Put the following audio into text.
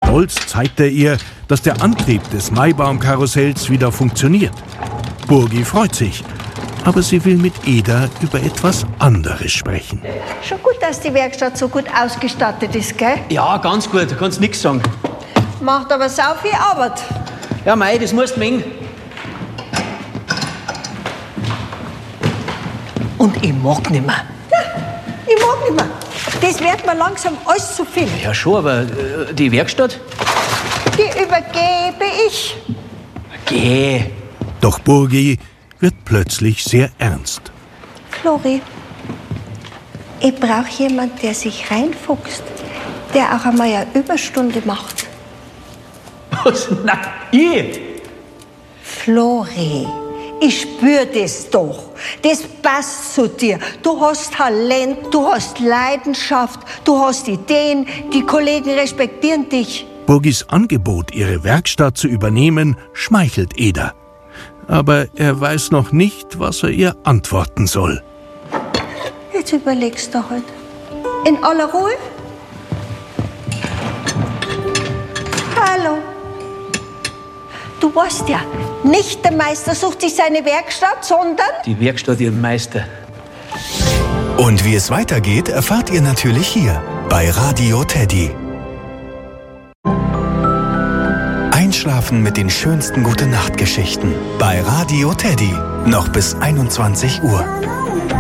Stolz zeigt er ihr, dass der Antrieb des Maibaumkarussells wieder funktioniert. Burgi freut sich, aber sie will mit Eda über etwas anderes sprechen. Schon gut, dass die Werkstatt so gut ausgestattet ist, gell? Ja, ganz gut, du kannst nichts sagen. Macht aber sau viel Arbeit. Ja, mei, das musst du mengen. Und ich mag nicht mehr. Ich mag nicht mehr. Das wird mir langsam alles zu viel. Ja, schon, aber die Werkstatt? Die übergebe ich. Geh. Doch Burgi wird plötzlich sehr ernst. Flori, ich brauche jemanden, der sich reinfuchst, der auch einmal eine Überstunde macht. Was? Nein, ich? Flori, ich spür das doch. Das passt zu dir. Du hast Talent, du hast Leidenschaft, du hast Ideen, die Kollegen respektieren dich. Burgis Angebot, ihre Werkstatt zu übernehmen, schmeichelt Eda. Aber er weiß noch nicht, was er ihr antworten soll. Jetzt überlegst du halt. In aller Ruhe? Hallo. Du weißt ja, nicht der Meister sucht sich seine Werkstatt, sondern... Die Werkstatt ihren Meister. Und wie es weitergeht, erfahrt ihr natürlich hier bei Radio Teddy. Einschlafen mit den schönsten Gute-Nacht-Geschichten bei Radio Teddy. Noch bis 21 Uhr.